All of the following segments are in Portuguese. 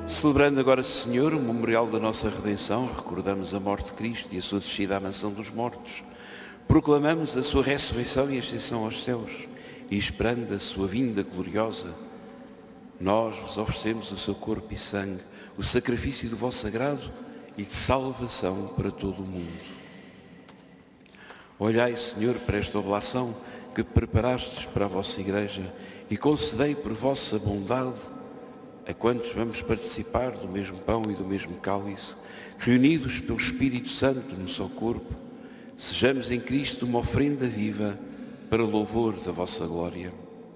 Celebrando agora, Senhor, o memorial da nossa redenção, recordamos a morte de Cristo e a sua descida à mansão dos mortos. Proclamamos a sua ressurreição e ascensão aos céus e, esperando a sua vinda gloriosa, nós vos oferecemos o seu corpo e sangue, o sacrifício do vosso sagrado e de salvação para todo o mundo. Olhai, Senhor, para esta oblação que preparastes para a vossa Igreja e concedei por vossa bondade a quantos vamos participar do mesmo pão e do mesmo cálice, reunidos pelo Espírito Santo no seu corpo, sejamos em Cristo uma oferenda viva para o louvor da vossa glória.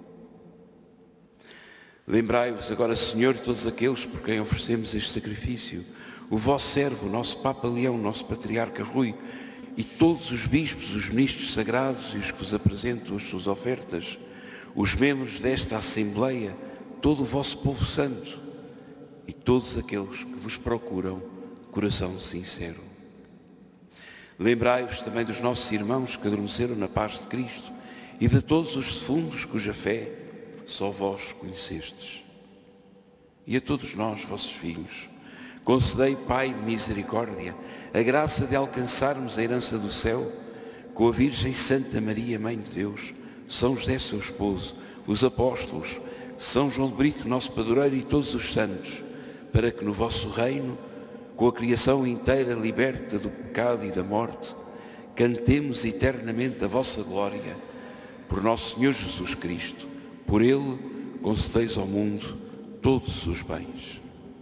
Lembrai-vos agora, Senhor, de todos aqueles por quem oferecemos este sacrifício, o vosso servo, o nosso Papa Leão, o nosso Patriarca Rui, e todos os bispos, os ministros sagrados e os que vos apresentam as suas ofertas, os membros desta Assembleia, todo o vosso povo santo e todos aqueles que vos procuram de coração sincero. Lembrai-vos também dos nossos irmãos que adormeceram na paz de Cristo e de todos os defuntos cuja fé só vós conhecestes. E a todos nós, vossos filhos, concedei, Pai de misericórdia, a graça de alcançarmos a herança do céu com a Virgem Santa Maria, Mãe de Deus, São José, seu esposo, os apóstolos, São João de Brito, nosso padroeiro, e todos os santos, para que no vosso reino, com a criação inteira liberta do pecado e da morte, cantemos eternamente a vossa glória, por nosso Senhor Jesus Cristo. Por Ele concedeis ao mundo todos os bens.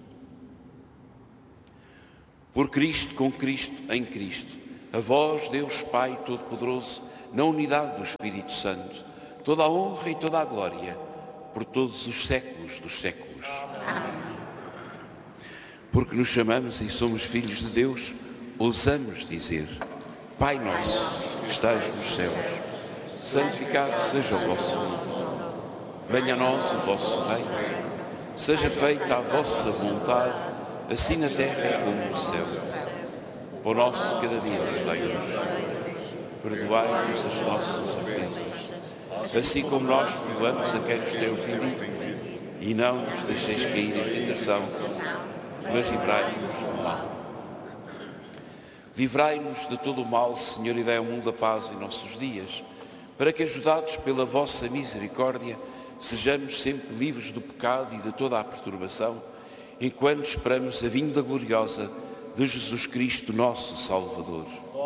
Por Cristo, com Cristo, em Cristo, a vós, Deus Pai Todo-Poderoso, na unidade do Espírito Santo, toda a honra e toda a glória, por todos os séculos dos séculos. Amém. Porque nos chamamos e somos filhos de Deus, ousamos dizer: Pai nosso, que estais nos céus, santificado seja o vosso nome. Venha a nós o vosso reino. Seja feita a vossa vontade, assim na terra como no céu. Por nosso cada dia nos dai hoje. Perdoai-nos as nossas ofensas, assim como nós perdoamos a quem nos tem ofendido. E não nos deixeis cair em tentação, mas livrai-nos do mal. Livrai-nos de todo o mal, Senhor, e dai ao mundo a paz em nossos dias, para que, ajudados pela vossa misericórdia, sejamos sempre livres do pecado e de toda a perturbação, enquanto esperamos a vinda gloriosa de Jesus Cristo, nosso Salvador.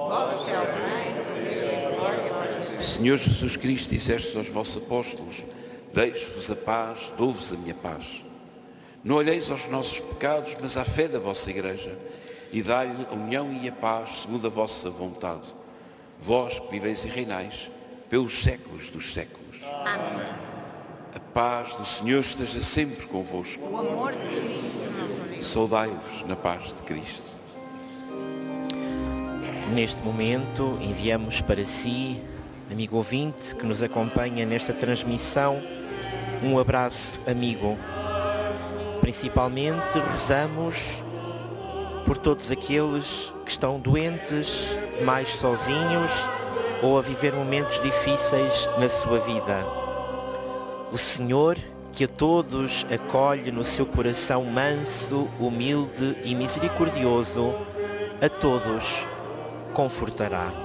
Senhor Jesus Cristo, disseste aos vossos apóstolos: deixo-vos a paz, dou-vos a minha paz. Não olheis aos nossos pecados, mas à fé da vossa Igreja, e dai-lhe a união e a paz segundo a vossa vontade. Vós que viveis e reinais pelos séculos dos séculos. Amém. A paz do Senhor esteja sempre convosco. O amor de Cristo. Saudai-vos na paz de Cristo. Neste momento enviamos para si, amigo ouvinte que nos acompanha nesta transmissão, um abraço amigo. Principalmente rezamos por todos aqueles que estão doentes, mais sozinhos ou a viver momentos difíceis na sua vida. O Senhor, que a todos acolhe no seu coração manso, humilde e misericordioso, a todos confortará.